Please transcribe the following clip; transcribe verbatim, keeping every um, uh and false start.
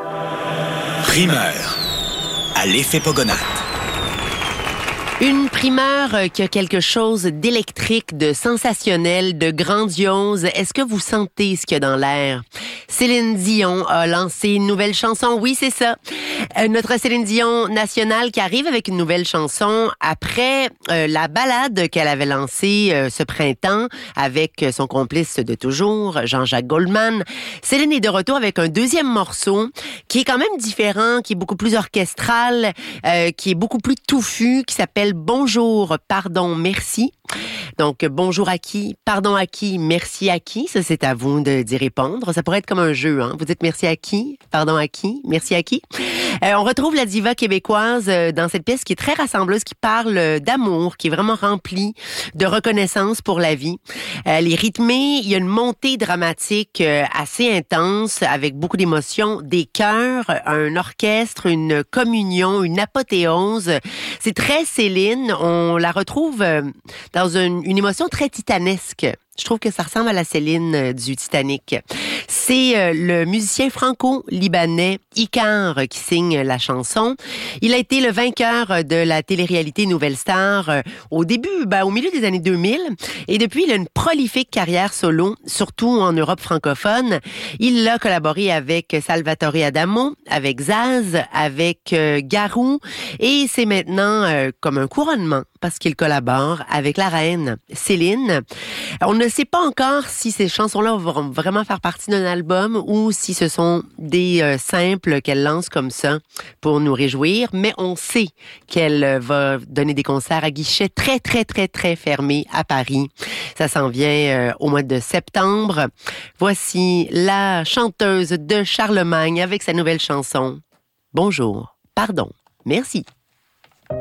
Primeur à l'effet Pogonat. Une primeur qui a quelque chose d'électrique, de sensationnel, de grandiose. Est-ce que vous sentez ce qu'il y a dans l'air? Céline Dion a lancé une nouvelle chanson. Oui, c'est ça. Euh, notre Céline Dion nationale qui arrive avec une nouvelle chanson après euh, la balade qu'elle avait lancée euh, ce printemps avec son complice de toujours, Jean-Jacques Goldman. Céline est de retour avec un deuxième morceau qui est quand même différent, qui est beaucoup plus orchestral, euh, qui est beaucoup plus touffu, qui s'appelle Bonjour, pardon, merci. Donc, bonjour à qui, pardon à qui, merci à qui. Ça, c'est à vous de, d'y répondre. Ça pourrait être comme un jeu, hein. Vous dites merci à qui, pardon à qui, merci à qui. Euh, on retrouve la diva québécoise euh, dans cette pièce qui est très rassembleuse, qui parle euh, d'amour, qui est vraiment remplie de reconnaissance pour la vie. Euh, elle est rythmée, il y a une montée dramatique euh, assez intense, avec beaucoup d'émotions, des chœurs, un orchestre, une communion, une apothéose. C'est très Céline. On la retrouve euh, dans une, une émotion très titanesque. Je trouve que ça ressemble à la Céline euh, du Titanic. C'est euh, le musicien franco-libanais Icar qui signe la chanson. Il a été le vainqueur de la télé-réalité Nouvelle Star euh, au début, ben, au milieu des années deux mille. Et depuis, il a une prolifique carrière solo, surtout en Europe francophone. Il a collaboré avec Salvatore Adamo, avec Zaz, avec euh, Garou. Et c'est maintenant euh, comme un couronnement parce qu'il collabore avec la reine Céline. On ne sait pas encore si ces chansons-là vont vraiment faire partie d'un album ou si ce sont des euh, simples qu'elle lance comme ça pour nous réjouir, mais on sait qu'elle euh, va donner des concerts à guichets très, très, très, très fermés à Paris. Ça s'en vient euh, au mois de septembre. Voici la chanteuse de Charlemagne avec sa nouvelle chanson. Bonjour, pardon, merci.